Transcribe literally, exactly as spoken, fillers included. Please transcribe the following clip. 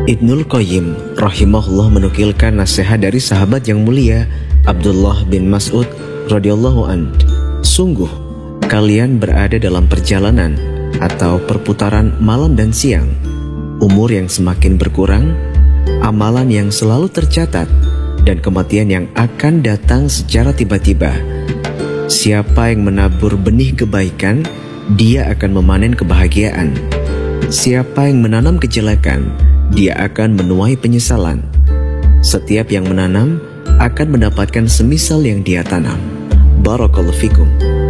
Ibnul Qayyim rahimahullah menukilkan nasihat dari sahabat yang mulia Abdullah bin Mas'ud radhiyallahu an. Sungguh, kalian berada dalam perjalanan atau perputaran malam dan siang. Umur yang semakin berkurang, amalan yang selalu tercatat, dan kematian yang akan datang secara tiba-tiba. Siapa yang menabur benih kebaikan, dia akan memanen kebahagiaan. Siapa yang menanam kejelekan, dia akan menuai penyesalan. Setiap yang menanam akan mendapatkan semisal yang dia tanam. Barakallahu fikum.